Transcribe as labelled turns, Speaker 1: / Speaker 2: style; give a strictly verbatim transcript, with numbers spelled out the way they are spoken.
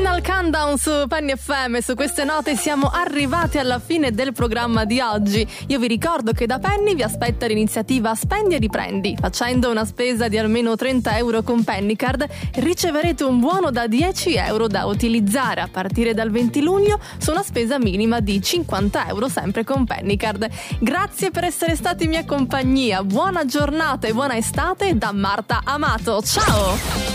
Speaker 1: Final Countdown su Penny F M. Su queste note siamo arrivati alla fine del programma di oggi. Io vi ricordo che da Penny vi aspetta l'iniziativa Spendi e riprendi. Facendo una spesa di almeno trenta euro con Pennycard riceverete un buono da dieci euro da utilizzare a partire dal venti luglio su una spesa minima di cinquanta euro sempre con Pennycard. Grazie per essere stati in mia compagnia. Buona giornata e buona estate da Marta Amato. Ciao!